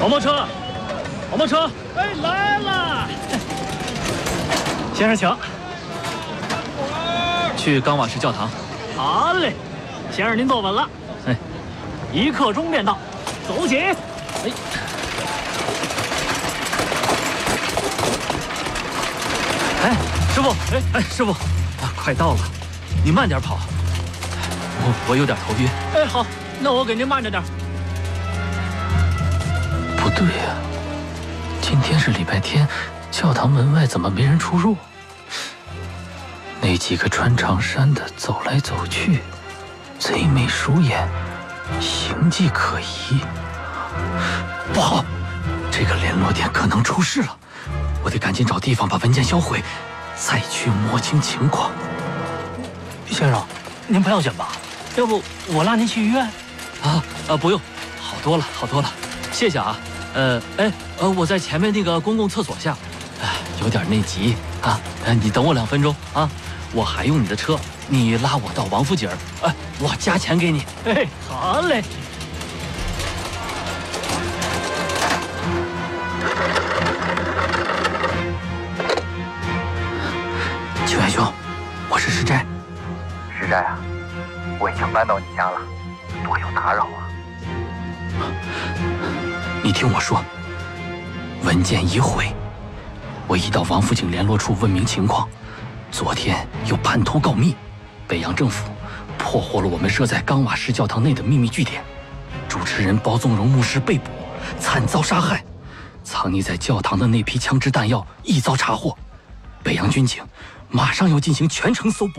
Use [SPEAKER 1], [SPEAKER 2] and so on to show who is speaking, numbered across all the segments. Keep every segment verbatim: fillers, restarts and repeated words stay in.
[SPEAKER 1] 黄包车，黄包车，哎，来了！先生，请。去冈瓦市教堂。好嘞，先生您坐稳了。哎，一刻钟便到，走起。哎，哎，师傅，哎哎，师傅，啊，快到了，你慢点跑。我我有点头晕。哎，好，那我给您慢着点。不对呀，今天是礼拜天，教堂门外怎么没人出入？那几个穿长衫的走来走去，贼眉鼠眼，形迹可疑。不好，这个联络点可能出事了，我得赶紧找地方把文件销毁，再去摸清情况。先生，您不要紧吧？要不我拉您去医院？啊啊，不用，好多了，好多了，谢谢啊。呃，哎，呃，我在前面那个公共厕所下，哎，有点内急啊。呃，你等我两分钟啊，我还用你的车，你拉我到王府井儿，哎，我加钱给你。哎，好嘞。秋元兄，我是石斋。
[SPEAKER 2] 石斋啊，我已经搬到你家了，多有打扰啊。
[SPEAKER 1] 你听我说，文件已毁，我已到王府井联络处问明情况。昨天有叛徒告密，北洋政府破获了我们设在冈瓦市教堂内的秘密据点，主持人包宗荣牧师被捕，惨遭杀害。藏匿在教堂的那批枪支弹药亦遭查获，北洋军警马上要进行全城搜捕。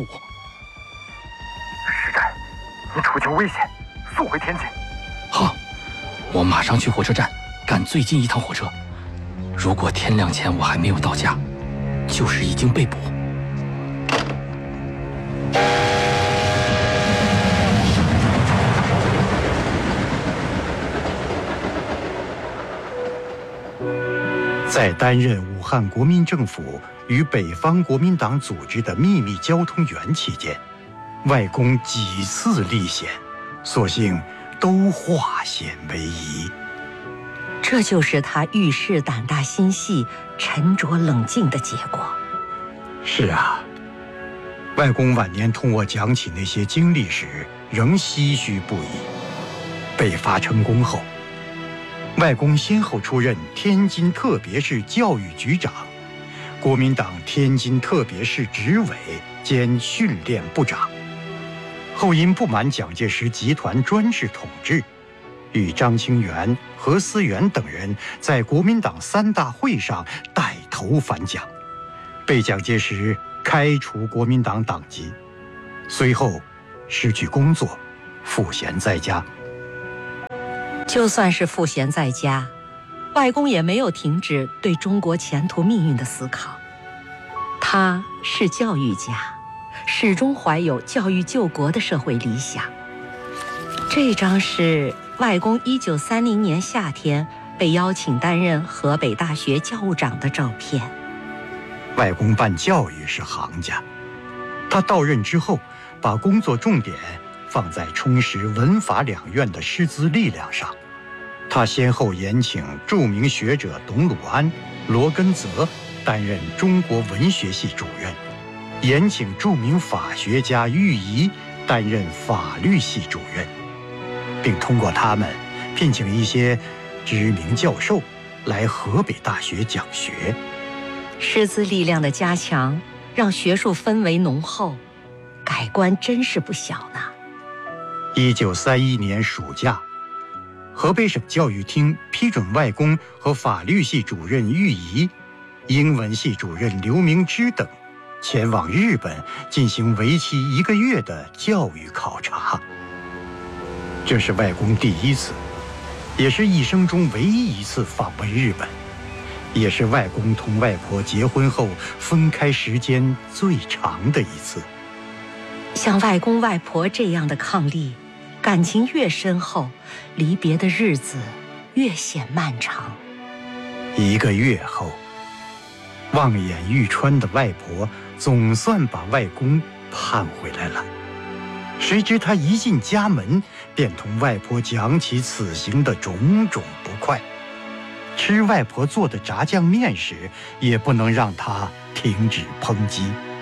[SPEAKER 2] 石斋，你处境危险，速回天津。
[SPEAKER 1] 好，我马上去火车站赶最近一趟火车。如果天亮前我还没有到家，就是已经被捕。
[SPEAKER 3] 在担任武汉国民政府与北方国民党组织的秘密交通员期间，外公几次历险，所幸都化险为夷。
[SPEAKER 4] 这就是他遇事胆大心细、沉着冷静的结果。
[SPEAKER 3] 是啊，外公晚年同我讲起那些经历时，仍唏嘘不已。北伐成功后，外公先后出任天津特别市教育局长、国民党天津特别市执委兼训练部长，后因不满蒋介石集团专制统治，与张清元、何思源等人在国民党三大会上带头反蒋，被蒋介石开除国民党党籍，随后失去工作，赋闲在家。
[SPEAKER 4] 就算是赋闲在家，外公也没有停止对中国前途命运的思考。他是教育家，始终怀有教育救国的社会理想。这张是外公一九三零年夏天被邀请担任河北大学教务长的照片。
[SPEAKER 3] 外公办教育是行家，他到任之后，把工作重点放在充实文法两院的师资力量上。他先后延请著名学者董鲁安、罗根泽担任中国文学系主任，延请著名法学家郁仪担任法律系主任，并通过他们聘请一些知名教授来河北大学讲学。
[SPEAKER 4] 师资力量的加强，让学术氛围浓厚，改观真是不小呢。
[SPEAKER 3] 一九三一年暑假，河北省教育厅批准外公和法律系主任郁仪、英文系主任刘明之等前往日本进行为期一个月的教育考察。这是外公第一次，也是一生中唯一一次访问日本，也是外公同外婆结婚后分开时间最长的一次。
[SPEAKER 4] 像外公外婆这样的伉俪，感情越深厚，离别的日子越显漫长。
[SPEAKER 3] 一个月后，望眼欲穿的外婆总算把外公盼回来了。谁知他一进家门，便同外婆讲起此行的种种不快。 吃外婆做的炸酱面时，也不能让他停止抨击。